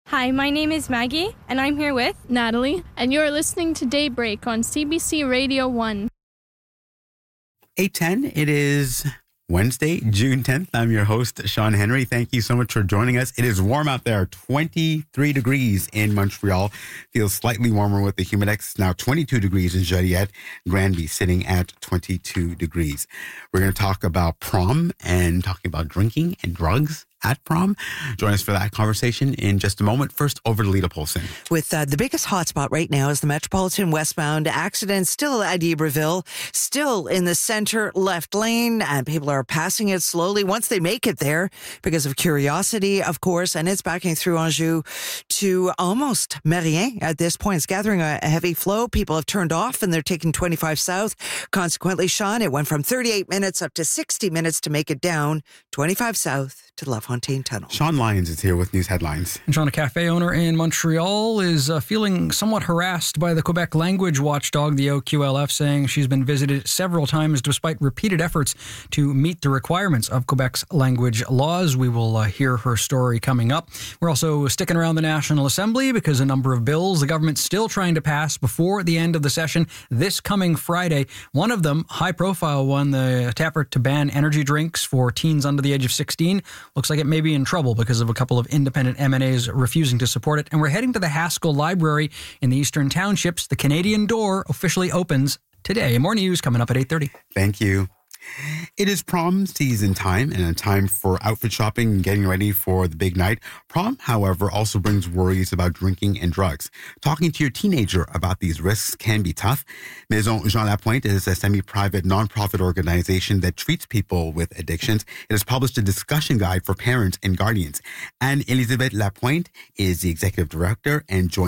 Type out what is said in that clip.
Hi, my name is Maggie, and I'm here with Natalie, and you're listening to Daybreak on CBC Radio 1. 8:10, it is Wednesday, June 10th. I'm your host, Sean Henry. Thank you so much for joining us. It is warm out there, 23 degrees in Montreal. Feels slightly warmer with the Humidex. Now 22 degrees in Joliette. Granby sitting at 22 degrees. We're going to talk about prom and talking about drinking and drugs at prom. Join us for that conversation in just a moment. First, over to Lita Polson. With the biggest hotspot right now is the Metropolitan westbound accident, still at Iberville, still in the center left lane, and people are passing it slowly once they make it there because of curiosity, of course, and it's backing through Anjou to almost Merien at this point. It's gathering a heavy flow. People have turned off and they're taking 25 south. Consequently, Sean, it went from 38 minutes up to 60 minutes to make it down 25 south to La Fontaine Tunnel. Sean Lyons is here with news headlines. Sean, a cafe owner in Montreal, is feeling somewhat harassed by the Quebec language watchdog, the OQLF, saying she's been visited several times despite repeated efforts to meet the requirements of Quebec's language laws. We will hear her story coming up. We're also sticking around the National Assembly because a number of bills the government's still trying to pass before the end of the session this coming Friday. One of them, high-profile one, the effort to ban energy drinks for teens under the age of 16, looks like it may be in trouble because of a couple of independent MNAs refusing to support it. And we're heading to the Haskell Library in the Eastern Townships. The Canadian Door officially opens today. More news coming up at 8:30. Thank you. It is prom season time and a time for outfit shopping and getting ready for the big night. Prom, however, also brings worries about drinking and drugs. Talking to your teenager about these risks can be tough. Maison Jean Lapointe is a semi-private nonprofit organization that treats people with addictions. It has published a discussion guide for parents and guardians. And Elisabeth Lapointe is the executive director and joins